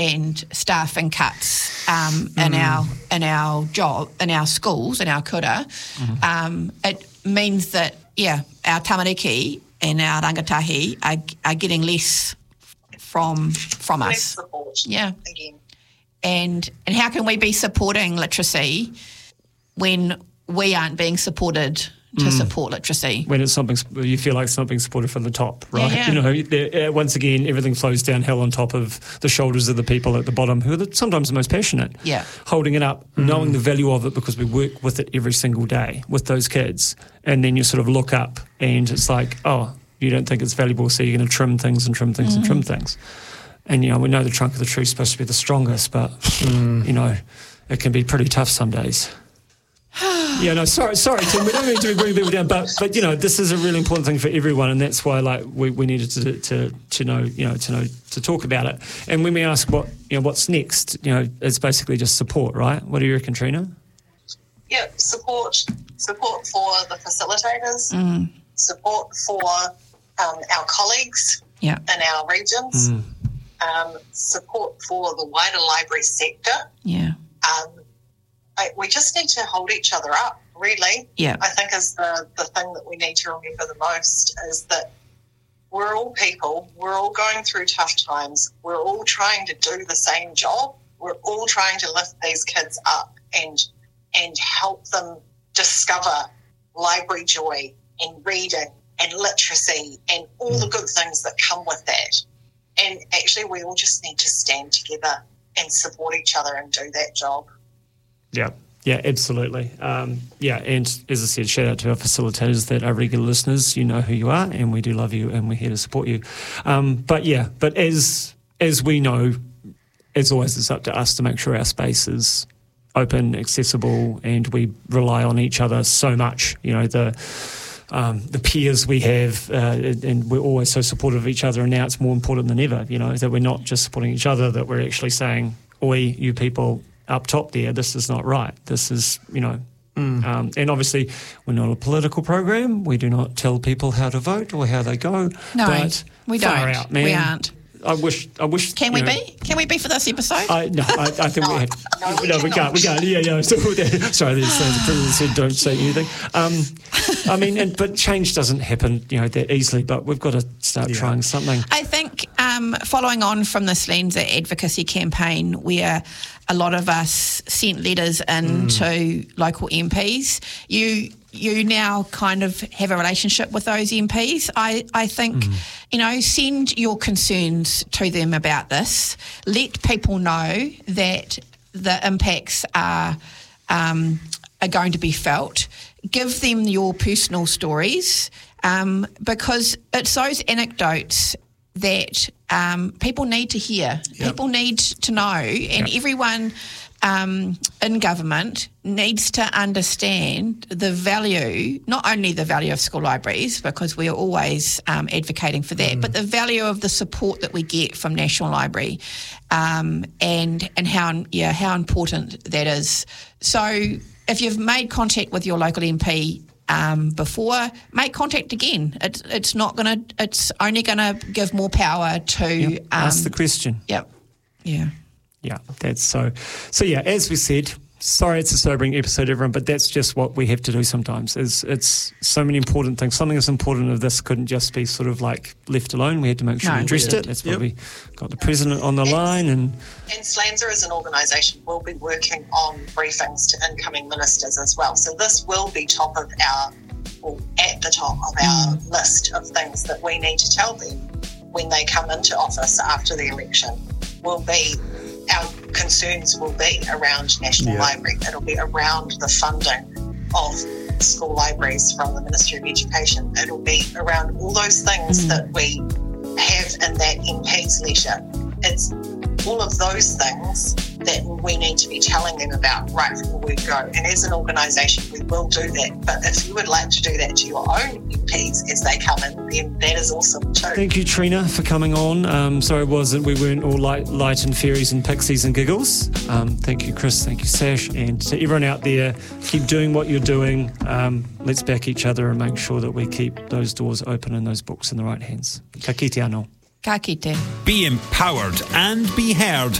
and staffing cuts in our job, in our schools, in our kura, it means that our tamariki and our rangatahi are getting less from us. Support. Yeah. Again. And how can we be supporting literacy when we aren't being supported to support literacy? When it's something you feel like it's not being supported from the top, right? Yeah. You know, once again, everything flows downhill on top of the shoulders of the people at the bottom who are sometimes the most passionate. Yeah. Holding it up, knowing the value of it because we work with it every single day with those kids. And then you sort of look up and it's like, oh, you don't think it's valuable, so you're going to trim things and trim things and trim things. And, you know, we know the trunk of the tree is supposed to be the strongest, but, you know, it can be pretty tough some days. Sorry, Tim, we don't mean to bring people down, but you know, this is a really important thing for everyone, and that's why like we needed to know, you know, to talk about it. And when we ask what's next, you know, it's basically just support, right? What do you reckon, Trina? Yeah, support for the facilitators, support for our colleagues in our regions, support for the wider library sector. Yeah. We just need to hold each other up, really. Yeah. I think is the thing that we need to remember the most is that we're all people. We're all going through tough times. We're all trying to do the same job. We're all trying to lift these kids up and help them discover library joy and reading and literacy and all the good things that come with that. And actually, we all just need to stand together and support each other and do that job. Yeah, absolutely. And as I said, shout out to our facilitators that are regular listeners. You know who you are, and we do love you, and we're here to support you. But as we know, as always, it's up to us to make sure our space is open, accessible, and we rely on each other so much. You know, the peers we have, and we're always so supportive of each other, and now it's more important than ever, you know, that we're not just supporting each other, that we're actually saying, oi, you people up top there, this is not right. This is, you know, and obviously we're not a political program. We do not tell people how to vote or how they go. No, but we far don't. Out, man. We aren't. I wish. Can we be? Can we be for this episode? I think we have. No, we can't. Yeah. So, sorry, the president said don't say anything. I mean, but change doesn't happen, you know, that easily. But we've got to start trying something. I think following on from this Lenser advocacy campaign, where a lot of us sent letters in to local MPs, you now kind of have a relationship with those MPs. I think, you know, send your concerns to them about this. Let people know that the impacts are going to be felt. Give them your personal stories because it's those anecdotes that people need to hear. Yep. People need to know, and everyone in government needs to understand the value, not only the value of school libraries, because we're always advocating for that, but the value of the support that we get from National Library, and how important that is. So if you've made contact with your local MP before, make contact again. It's only gonna give more power to ask the question. Yeah, that's so yeah, as we said, sorry it's a sobering episode, everyone, but that's just what we have to do sometimes. It's so many important things. Something as important as this couldn't just be sort of like left alone. We had to make sure we addressed it. That's why we got the president on the line. And SLANZA as an organisation will be working on briefings to incoming ministers as well. So this will be at the top of our list of things that we need to tell them when they come into office after the election. Our concerns will be around National Library. It'll be around the funding of school libraries from the Ministry of Education. It'll be around all those things that we have in that MP's letter. It's all of those things that we need to be telling them about right from the word go. And as an organisation, we will do that. But if you would like to do that to your own MPs as they come in, then that is awesome too. Thank you, Trina, for coming on. Sorry we weren't all light and fairies and pixies and giggles. Thank you, Chris. Thank you, Sash. And to everyone out there, keep doing what you're doing. Let's back each other and make sure that we keep those doors open and those books in the right hands. Ka kite anō. Ka kite. Be empowered and be heard.